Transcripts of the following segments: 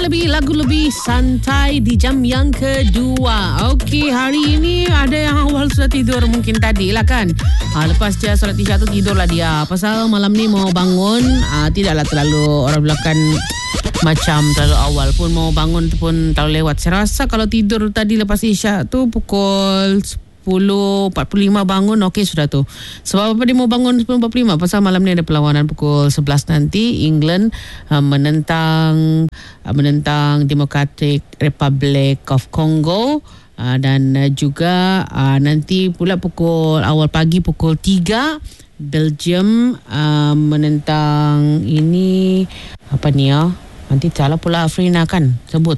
lebih, lagu lebih santai di jam yang kedua. Okey, hari ini ada yang awal sudah tidur mungkin tadi lah kan. Lepas dia solat isya tu tidur lah dia. Pasal malam ni mau bangun, tidaklah terlalu orang belakang macam terlalu awal pun mau bangun tu pun terlalu lewat. Saya rasa kalau tidur tadi lepas isya tu pukul 10.45 bangun, okey sudah tu. Sebab apa dia mau bangun 10.45? Pasal malam ni ada perlawanan pukul 11 nanti. England menentang Democratic Republic of Congo. Dan juga nanti pula awal pagi pukul 3 Belgium menentang ini apa ni ya? Nanti salah pula Afrina kan sebut.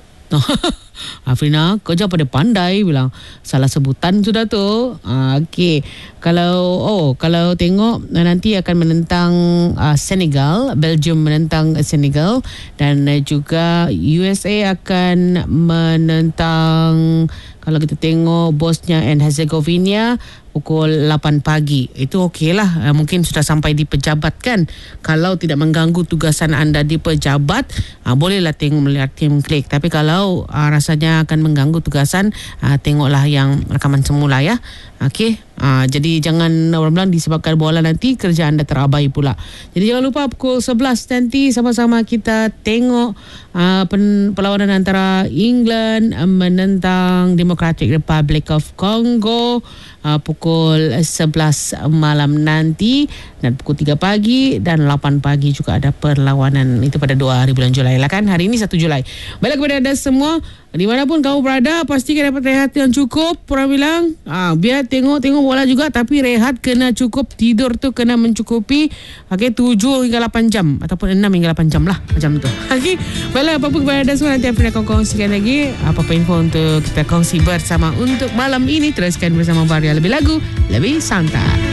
Afrina, kau jangan pada pandai bilang salah sebutan sudah tu. Okey. Kalau tengok nanti akan menentang Senegal, Belgium menentang Senegal, dan juga USA akan menentang, kalau kita tengok, Bosnia and Herzegovina pukul 8 pagi. Itu okey lah. Mungkin sudah sampai di pejabat kan. Kalau tidak mengganggu tugasan anda di pejabat, bolehlah tengok melihat tim klik. Tapi kalau rasanya akan mengganggu tugasan, tengoklah yang rakaman semula ya. Okey. Jadi jangan orang bilang disebabkan bola nanti kerja anda terabai pula. Jadi jangan lupa pukul 11 nanti sama-sama kita tengok perlawanan antara England menentang Democratic Republic of Congo pukul 11 malam nanti, dan pukul 3 pagi dan 8 pagi juga ada perlawanan. Itu pada 2 hari bulan Julai lah kan. Hari ini 1 Julai. Baiklah kepada anda semua, di manapun kamu berada, pastikan dapat rehat yang cukup. Orang bilang biar tengok bola juga, tapi rehat kena cukup. Tidur tu kena mencukupi. Okey, 7 hingga 8 jam ataupun 6 hingga 8 jam lah, macam tu. Okey, baiklah apa-apa kepada anda semua, nanti Afrina akan kongsikan lagi apa-apa info untuk kita kongsi bersama untuk malam ini. Teruskan bersama Varia, lebih lagu, lebih santai.